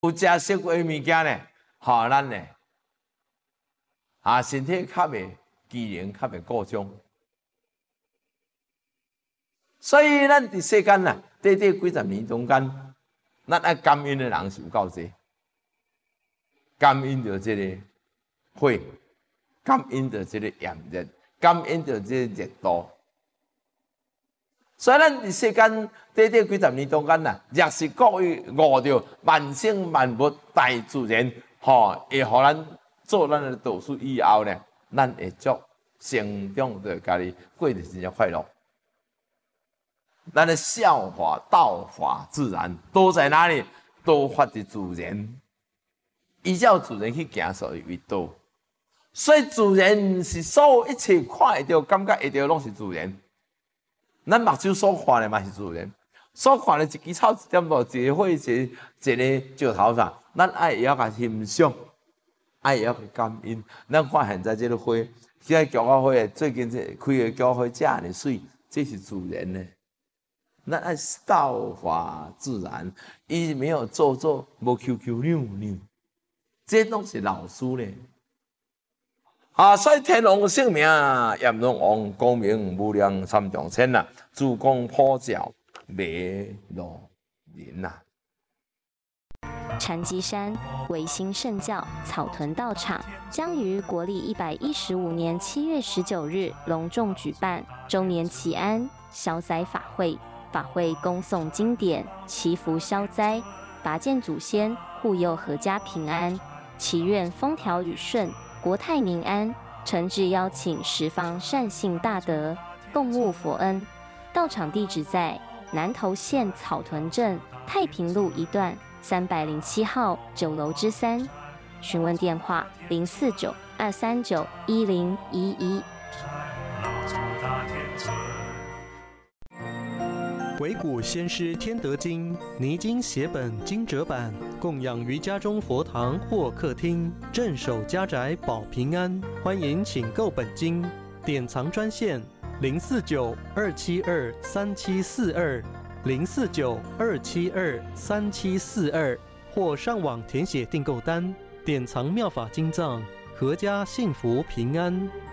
有食熟过物件呢，互咱呢身体较袂机能较袂故障。所以咱伫世间呐，短短几十年中间，咱爱感恩的人是有够济，感恩着这个火，感恩着这个炎热，感恩着这个热度。所以咱伫世间短短几十年中间呐，若是各位悟着万生万物大自然，会互咱做咱的导师以后呢，咱会足成长着家己过得真正快乐。咱的效法、道法自然都在哪里？都发自自然，依照自然去行，所以为道。所以自然是所有一切看会到、感觉会到，拢是自然。咱目睭所看的嘛是自然，所看的一枝草、一点露、一个火、一个石头啥，咱爱会晓甲欣赏，爱会晓甲感恩。咱看现在这个花，现在菊花花最近这开的菊花花这样水，这是自然的。咱爱道法自然，伊没有做无 QQ 扭扭，这拢是老师咧。所以天王圣名炎龙王，光明无量三重天呐，珠光普照美如林呐。 禅机山维新圣教草屯道场将于国历115年7月19日隆重举办周年祈安消灾法会。法会恭诵经典，祈福消灾，拔剑祖先，护佑阖家平安，祈愿风调雨顺，国泰民安。诚挚邀请十方善信大德共沐佛恩。道场地址在南投县草屯镇太平路一段307号9楼之3，询问电话049-239-1011。 惟古先师天德经泥经写本经折版，供养于家中佛堂或客厅，镇守家宅保平安。欢迎请购本经，典藏专线049-272-3742，049-272-3742，或上网填写订购单，典藏妙法经藏，阖家幸福平安。